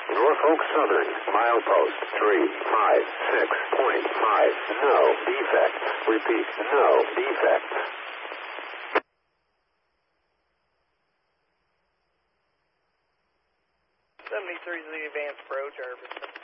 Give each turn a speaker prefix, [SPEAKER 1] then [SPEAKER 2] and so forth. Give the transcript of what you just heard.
[SPEAKER 1] Norfolk Southern, milepost 356.5. No defects. Repeat, no defects.
[SPEAKER 2] 73 is the advanced approach, Urban.